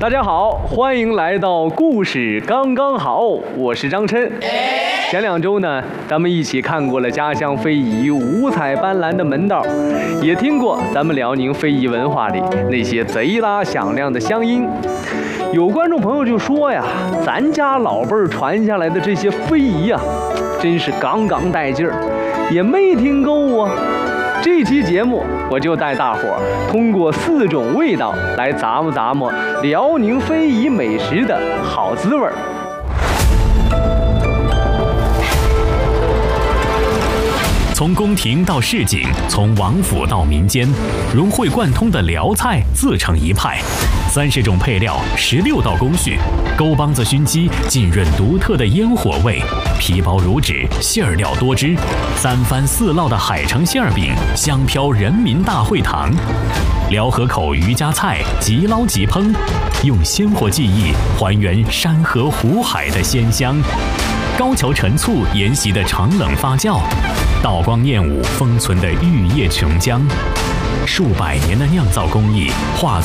大家好，欢迎来到故事刚刚好，我是张琛。前2周呢，咱们一起看过了家乡非遗五彩斑斓的门道，也听过咱们辽宁非遗文化里那些贼拉响亮的乡音。有观众朋友就说呀，咱家老辈儿传下来的这些非遗啊，真是杠杠带劲儿，也没听够啊。这期节目我就带大伙儿通过4种味道来咂摸辽宁非遗美食的好滋味儿。 从宫廷到市井，从王府到民间，融会贯通的辽菜自成一派。30种配料，16道工序，勾帮子熏鸡浸润独特的烟火味，皮薄如纸，馅儿料多汁，3番4烙的海城馅儿饼，香飘人民大会堂。辽河口渔家菜，即捞即烹，用鲜活技艺还原山河湖海的鲜香。高桥陈醋沿袭的长冷发酵，道光念武封存的玉液琼浆，数百年的酿造工艺化